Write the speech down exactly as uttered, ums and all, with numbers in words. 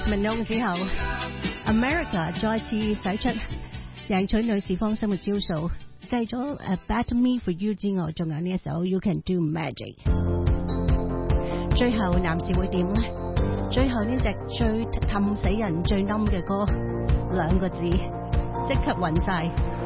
民用之後 ，America 再次使出贏取女士芳心嘅招數，繼咗《A Better Me For You》之外，仲有呢一首《You Can Do Magic》。最後男士會點呢？最後呢隻最氹死人、最冧嘅歌，兩個字，即刻暈晒。